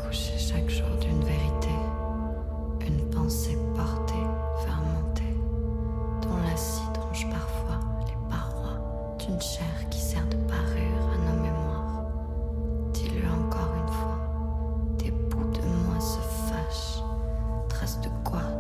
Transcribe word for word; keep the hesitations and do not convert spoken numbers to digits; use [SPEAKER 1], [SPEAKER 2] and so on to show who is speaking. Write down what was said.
[SPEAKER 1] accoucher chaque jour d'une vérité, une pensée portée, fermentée, dont l'acide ronge parfois les parois d'une chair qui sert de parure à nos mémoires. Dis-le encore une fois, des bouts de moi se fâchent, traces de quoi